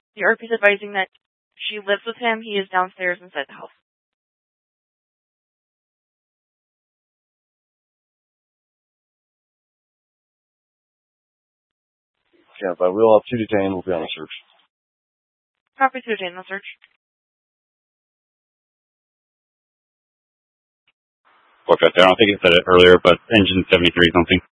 The RP is advising that she lives with him. He is downstairs inside the house. Yeah, but we'll have 2 detained. We'll be on the search. Copy 2 detain the search. Look, I don't think it said it earlier, but engine 73 something.